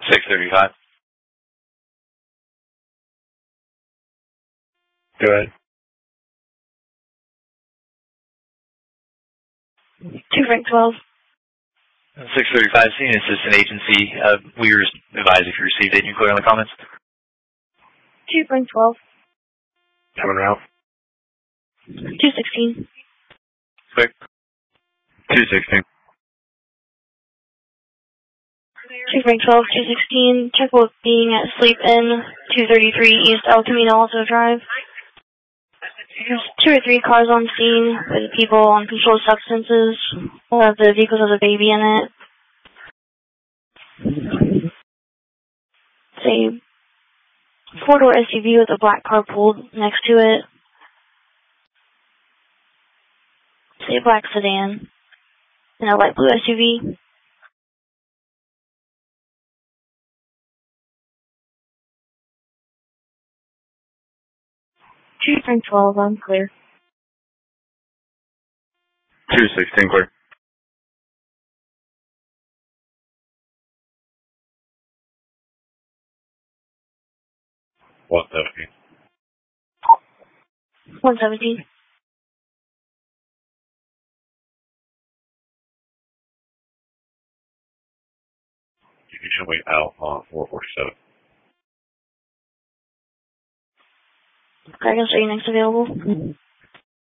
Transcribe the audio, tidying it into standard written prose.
635. Go ahead. 2 Frank 12. 635, senior assistant agency. We were advised if you received agent clear on the comments. 2 Frank 12. Coming around. 216. Quick. 216. 2 Frank 12, 216. Check both being at Sleep Inn, 233 East El Camino Alto Drive. There's 2 or 3 cars on scene with people on controlled substances. The vehicles has a baby in it. It's a 4-door SUV with a black car pulled next to it. It's a black sedan and a light blue SUV. 2 Frank 12, I'm clear. 216 clear. What 17? 117. You should wait out on 447. Okay, I can show you next available.